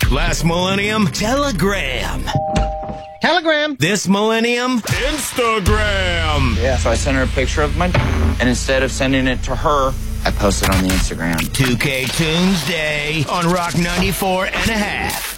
Last millennium, Telegram. Telegram. This millennium, Instagram. Yeah, so I sent her a picture of my and instead of sending it to her, I posted on the Instagram. 2K Tuesday on Rock 94 and a half.